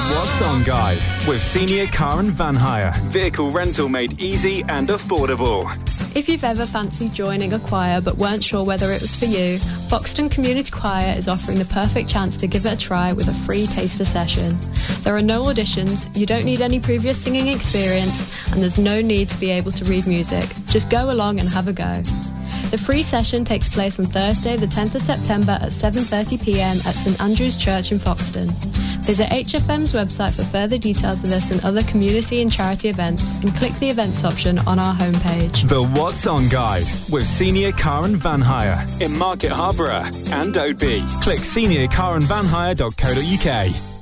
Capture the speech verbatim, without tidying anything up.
What's On Guide with Senior Car and Van Hire. Vehicle rental made easy and affordable. If you've ever fancied joining a choir but weren't sure whether it was for you, Foxton Community Choir is offering the perfect chance to give it a try with a free taster session. There are no auditions, you don't need any previous singing experience, and there's no need to be able to read music. Just go along and have a go. The free session takes place on Thursday the tenth of September at seven thirty p m at St Andrew's Church in Foxton. Visit H F M's website for further details of this and other community and charity events, and click the events option on our homepage. The What's On Guide with Senior Car and Van Hire in Market Harborough and Oadby. Click senior car and van hire dot co dot uk.